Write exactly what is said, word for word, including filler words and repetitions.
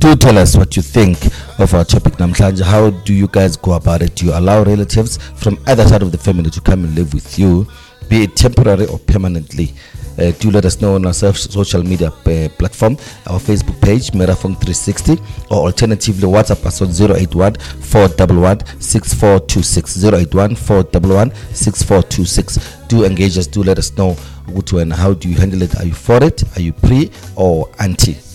do tell us what you think of our topic namhlanje. How do you guys go about it? Do you allow relatives from either side of the family to come and live with you, be it temporary or permanently? Uh, do let us know on our social media uh, platform, our Facebook page, Merafong three sixty, or alternatively WhatsApp us on zero eight one, four one one, six four two six, zero eight one, four one one, six four two six. Do engage us, do let us know and how do you handle it. Are you for it? Are you pre or anti?